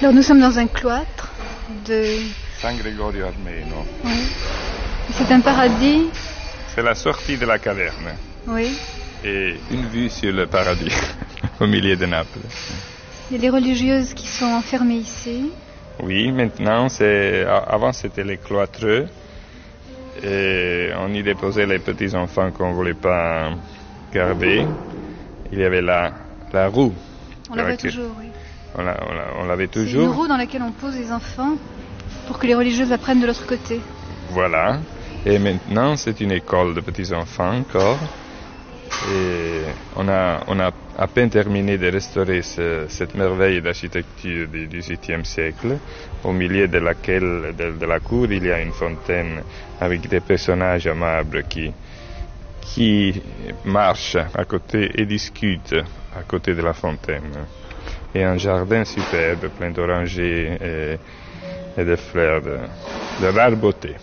Alors nous sommes dans un cloître de... San Gregorio Armeno. Oui. C'est un paradis. C'est la sortie de la caverne. Oui. Et une vue sur le paradis, au milieu de Naples. Il y a des religieuses qui sont enfermées ici. Oui, maintenant, avant c'était les cloîtreux. Et on y déposait les petits enfants qu'on ne voulait pas garder. Il y avait la roue. On l'avait toujours, oui. On l'avait toujours. C'est une roue dans laquelle on pose les enfants pour que les religieuses la prennent de l'autre côté. Voilà. Et maintenant, c'est une école de petits enfants encore. Et on a à peine terminé de restaurer cette merveille d'architecture du XVIIIe siècle, au milieu de laquelle, de la cour, il y a une fontaine avec des personnages à marbre qui marchent à côté et discutent à côté de la fontaine. Et un jardin superbe, plein d'orangers et de fleurs de rare beauté.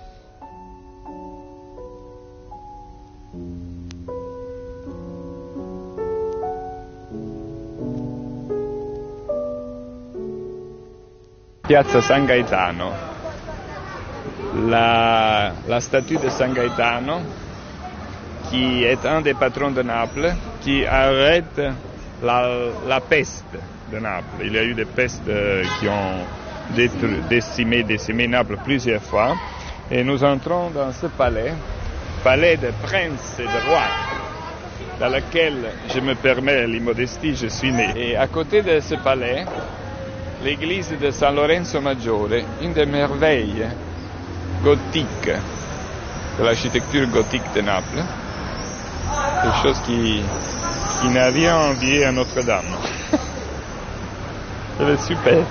Piazza San Gaetano, la statue de San Gaetano, qui est un des patrons de Naples, qui arrête la peste de Naples. Il y a eu des pestes qui ont décimé Naples plusieurs fois, et nous entrons dans ce palais de princes et de rois, dans lequel, je me permets l'immodestie, je suis né. Et à côté de ce palais, l'église de San Lorenzo Maggiore, une des merveilles gothiques de l'architecture gothique de Naples, quelque chose qui n'a rien envié à Notre-Dame. Elle est super.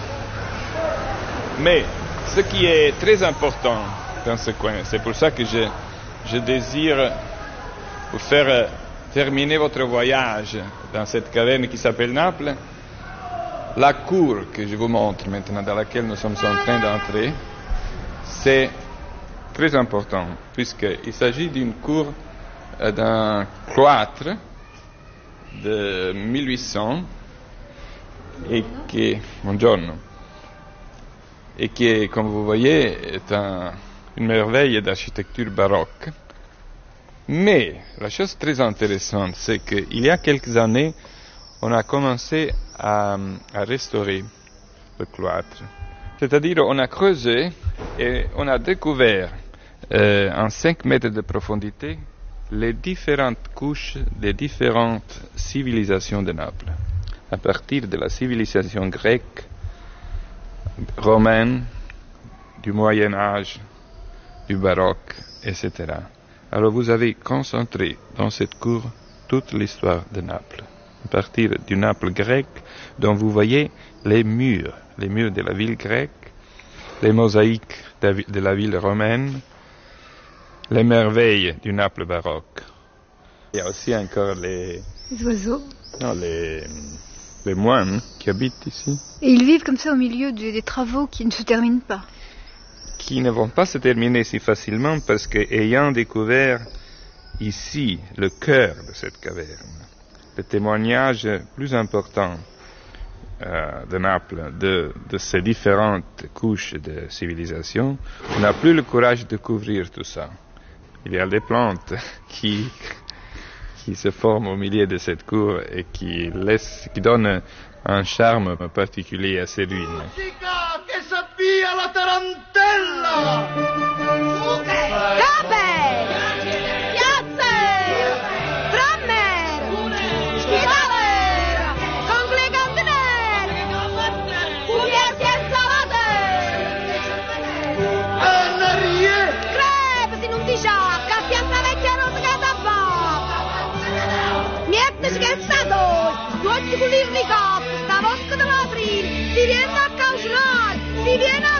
Mais ce qui est très important dans ce coin, c'est pour ça que je désire vous faire terminer votre voyage dans cette caverne qui s'appelle Naples. La cour que je vous montre maintenant, dans laquelle nous sommes en train d'entrer, c'est très important, puisqu'il s'agit d'une cour d'un cloître de 1800 et qui, comme vous voyez, est une merveille d'architecture baroque. Mais la chose très intéressante, c'est qu'il y a quelques années, on a commencé à restaurer le cloître. C'est-à-dire, on a creusé et on a découvert en 5 mètres de profondité les différentes couches des différentes civilisations de Naples. À partir de la civilisation grecque, romaine, du Moyen Âge, du baroque, etc. Alors vous avez concentré dans cette cour toute l'histoire de Naples. À partir du Naples grec, dont vous voyez les murs de la ville grecque, les mosaïques de la ville romaine, les merveilles du Naples baroque. Il y a aussi encore les oiseaux. Non, les moines qui habitent ici. Et ils vivent comme ça au milieu des travaux qui ne se terminent pas. Qui ne vont pas se terminer si facilement parce qu'ayant découvert ici le cœur de cette caverne, le témoignage plus important de Naples, de ces différentes couches de civilisation, on n'a plus le courage de couvrir tout ça. Il y a des plantes qui se forment au milieu de cette cour et qui donnent un charme particulier à ces ruines. La tarantella! Cape! Piazze! Trommer! Schidale! Con le cantinelle! Pugliesi e salate! Annarie! Crepe, si non ti sciacca, Piazza Vecchia non si cata niente scherzato! Tutti con il ricotto, sta bosca dell'aprile, si viene a caucionare, si viene a